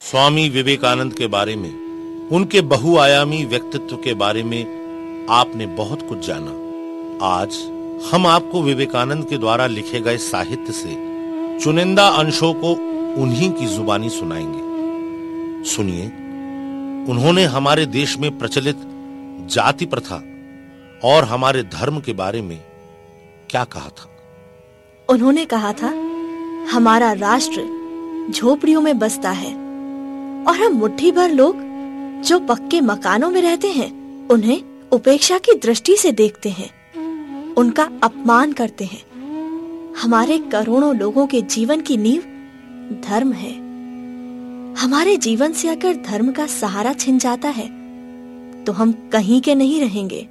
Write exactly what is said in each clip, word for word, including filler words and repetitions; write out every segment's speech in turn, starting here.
स्वामी विवेकानंद के बारे में, उनके बहुआयामी व्यक्तित्व के बारे में आपने बहुत कुछ जाना। आज हम आपको विवेकानंद के द्वारा लिखे गए साहित्य से चुनिंदा अंशों को उन्हीं की जुबानी सुनाएंगे। सुनिए, उन्होंने हमारे देश में प्रचलित जाति प्रथा और हमारे धर्म के बारे में क्या कहा था। उन्होंने कहा था, हमारा राष्ट्र झोपड़ियों में बसता है और हम मुट्ठी भर लोग जो पक्के मकानों में रहते हैं उन्हें उपेक्षा की दृष्टि से देखते हैं, उनका अपमान करते हैं। हमारे करोड़ों लोगों के जीवन की नींव धर्म है। हमारे जीवन से अगर धर्म का सहारा छिन जाता है तो हम कहीं के नहीं रहेंगे।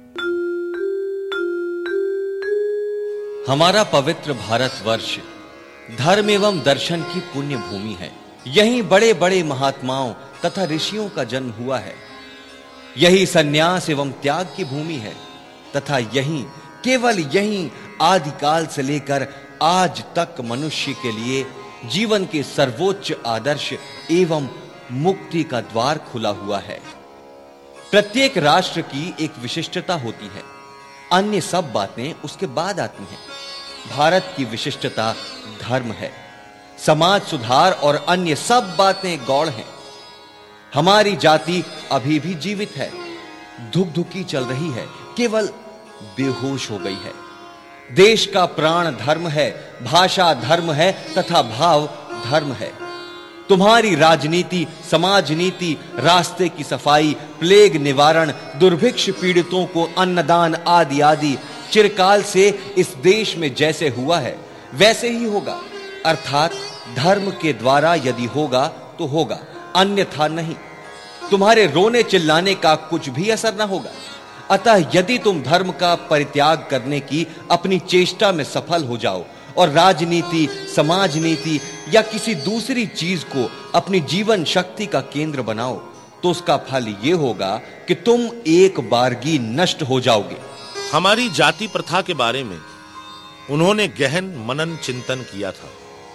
हमारा पवित्र भारतवर्ष धर्म एवं दर्शन की पुण्य भूमि है। यहीं बड़े बड़े महात्माओं तथा ऋषियों का जन्म हुआ है। यही सन्यास एवं त्याग की भूमि है तथा यहीं, केवल यहीं आदिकाल से लेकर आज तक मनुष्य के लिए जीवन के सर्वोच्च आदर्श एवं मुक्ति का द्वार खुला हुआ है। प्रत्येक राष्ट्र की एक विशिष्टता होती है, अन्य सब बातें उसके बाद आती हैं। भारत की विशिष्टता धर्म है, समाज सुधार और अन्य सब बातें गौड़ हैं। हमारी जाति अभी भी जीवित है, धुकधुकी चल रही है, केवल बेहोश हो गई है। देश का प्राण धर्म है, भाषा धर्म है तथा भाव धर्म है। तुम्हारी राजनीति, समाज नीति, रास्ते की सफाई, प्लेग निवारण, दुर्भिक्ष पीड़ितों को अन्नदान आदि आदि चिरकाल से इस देश में जैसे हुआ है वैसे ही होगा। अर्थात धर्म के द्वारा यदि होगा तो होगा, अन्यथा नहीं। तुम्हारे रोने चिल्लाने का कुछ भी असर न होगा। अतः यदि तुम धर्म का परित्याग करने की अपनी चेष्टा में सफल हो जाओ और राजनीति, समाज नीति या किसी दूसरी चीज को अपनी जीवन शक्ति का केंद्र बनाओ तो उसका फल यह होगा कि तुम एक बारगी नष्ट हो जाओगे। हमारी जाति प्रथा के बारे में उन्होंने गहन मनन चिंतन किया था।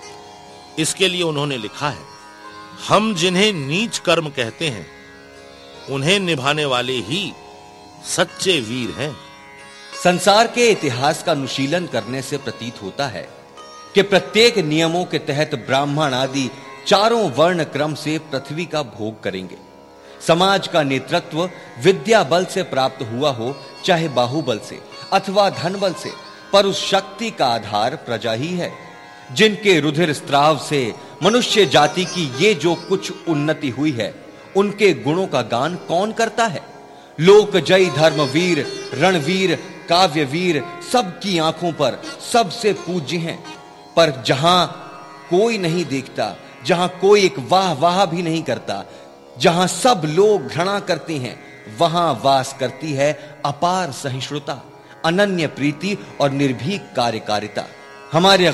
इसके लिए उन्होंने लिखा है, हम जिन्हें नीच कर्म कहते हैं उन्हें निभाने वाले ही सच्चे वीर हैं। संसार के इतिहास का अनुशीलन करने से प्रतीत होता है कि प्रत्येक नियमों के तहत ब्राह्मण आदि चारों वर्ण क्रम से पृथ्वी का भोग करेंगे। समाज का नेतृत्व विद्या बल से प्राप्त हुआ हो, चाहे बाहुबल से अथवा धन बल से, पर उस शक्ति का आधार प्रजा ही है। जिनके रुधिर स्त्राव से मनुष्य जाति की ये जो कुछ उन्नति हुई है, उनके गुणों का गान कौन करता है। लोक जय धर्मवीर, रणवीर, काव्यवीर सबकी आंखों पर सबसे पूज्य हैं। पर जहां कोई नहीं देखता, जहां कोई एक वाह वाह भी नहीं करता, जहां सब लोग घृणा करते हैं, वहां वास करती है अपार सहिष्णुता, अनन्य प्रीति और निर्भीक कार्यकारिता। हमारे